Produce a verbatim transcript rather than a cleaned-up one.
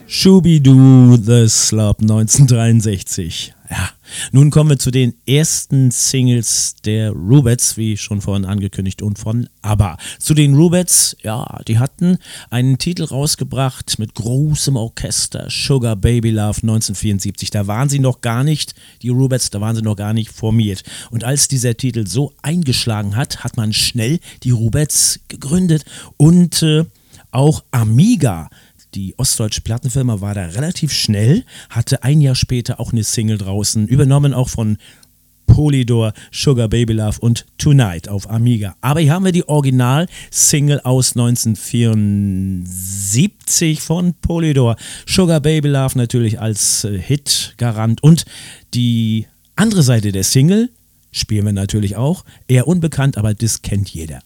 Shooby-Doo, The Slob neunzehnhundertdreiundsechzig. Ja, nun kommen wir zu den ersten Singles der Rubettes, wie schon vorhin angekündigt, und von ABBA. Zu den Rubettes, ja, die hatten einen Titel rausgebracht mit großem Orchester, Sugar Baby Love neunzehnhundertvierundsiebzig. Da waren sie noch gar nicht, die Rubettes, da waren sie noch gar nicht formiert. Und als dieser Titel so eingeschlagen hat, hat man schnell die Rubettes gegründet und äh, auch Amiga, die ostdeutsche Plattenfirma, war da relativ schnell, hatte ein Jahr später auch eine Single draußen, übernommen auch von Polydor, Sugar Baby Love und Tonight auf Amiga. Aber hier haben wir die Original-Single aus neunzehnhundertvierundsiebzig von Polydor. Sugar Baby Love natürlich als äh, Hit-Garant. Und die andere Seite der Single spielen wir natürlich auch. Eher unbekannt, aber das kennt jeder.